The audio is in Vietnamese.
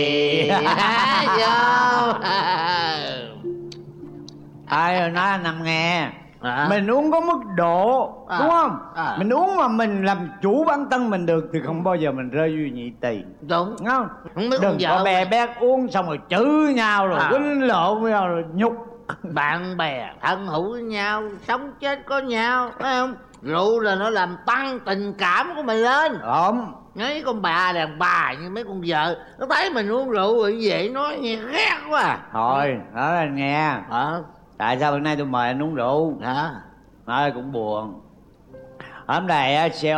Ai rồi nói anh Năm nghe. Mình uống có mức độ, đúng không? Mình uống mà mình làm chủ bản thân mình được thì không bao giờ mình rơi vô nhị tỳ. Đúng. Không? Không biết đừng có bè bét uống xong rồi chửi nhau rồi quýnh lộn với nhau rồi nhục. Bạn bè thân hữu với nhau, sống chết có nhau, phải không? Rượu là nó làm tăng tình cảm của mình lên. Không. Mấy con bà đàn bà như mấy con vợ, nó thấy mình uống rượu rồi vậy nói nghe ghét quá à. Thôi nói anh nghe. Tại sao bữa nay tôi mời anh uống rượu? Nói cũng buồn. Hôm nay